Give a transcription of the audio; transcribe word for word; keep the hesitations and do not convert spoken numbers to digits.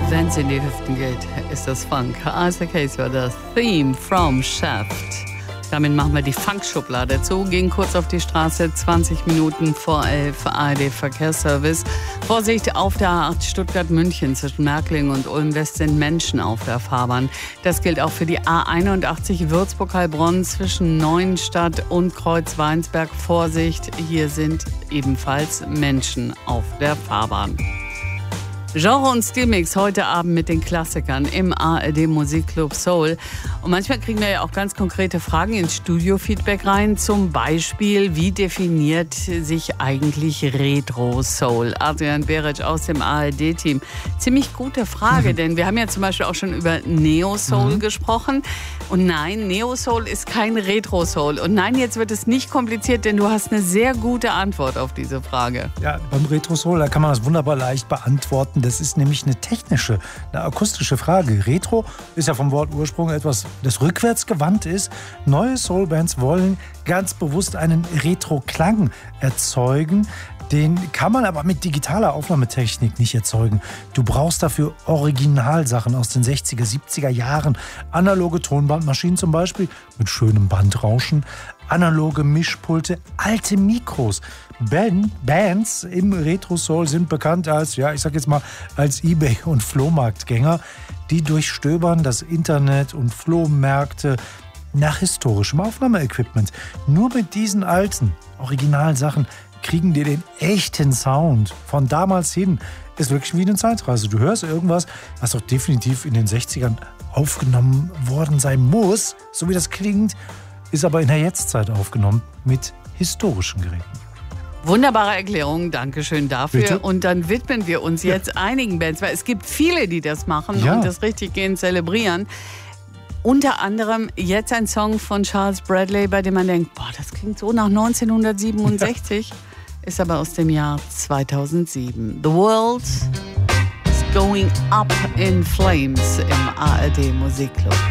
Wenn's in die Hüften geht, ist das Funk. Isaac Hayes war das Theme from Shaft. Damit machen wir die Funk-Schublade zu, gehen kurz auf die Straße, zwanzig Minuten vor elf, A R D-Verkehrsservice. Vorsicht, auf der A acht Stuttgart-München zwischen Märkling und Ulm-West sind Menschen auf der Fahrbahn. Das gilt auch für die A einundachtzig Würzburg-Heilbronn zwischen Neuenstadt und Kreuzweinsberg. Vorsicht, hier sind ebenfalls Menschen auf der Fahrbahn. Genre und Stilmix heute Abend mit den Klassikern im A R D Musikclub Soul. Und manchmal kriegen wir ja auch ganz konkrete Fragen ins Studio-Feedback rein. Zum Beispiel, wie definiert sich eigentlich Retro-Soul? Adrian Beric aus dem A R D-Team. Ziemlich gute Frage, denn wir haben ja zum Beispiel auch schon über Neo-Soul mhm. gesprochen. Und nein, Neo-Soul ist kein Retro-Soul. Und nein, jetzt wird es nicht kompliziert, denn du hast eine sehr gute Antwort auf diese Frage. Ja, beim Retro-Soul, da kann man das wunderbar leicht beantworten. Das ist nämlich eine technische, eine akustische Frage. Retro ist ja vom Wortursprung etwas, das rückwärts gewandt ist. Neue Soulbands wollen ganz bewusst einen Retro-Klang erzeugen. Den kann man aber mit digitaler Aufnahmetechnik nicht erzeugen. Du brauchst dafür Originalsachen aus den sechziger, siebziger Jahren. Analoge Tonbandmaschinen zum Beispiel mit schönem Bandrauschen. Analoge Mischpulte, alte Mikros. Band, Bands im Retro-Soul sind bekannt als, ja, ich sag jetzt mal, als eBay- und Flohmarktgänger. Die durchstöbern das Internet und Flohmärkte nach historischem Aufnahmeequipment. Nur mit diesen alten, Originalsachen kriegen die den echten Sound von damals hin. Ist wirklich wie eine Zeitreise. Du hörst irgendwas, was doch definitiv in den sechzigern aufgenommen worden sein muss, so wie das klingt, ist aber in der Jetztzeit aufgenommen mit historischen Geräten. Wunderbare Erklärung, Dankeschön dafür. Bitte? Und dann widmen wir uns jetzt ja. einigen Bands, weil es gibt viele, die das machen ja. und das richtig gehen zelebrieren. Unter anderem jetzt ein Song von Charles Bradley, bei dem man denkt, boah, das klingt so nach neunzehnhundertsiebenundsechzig, ja. ist aber aus dem Jahr zweitausendsieben. The World is Going Up in Flames im A R D Musikclub.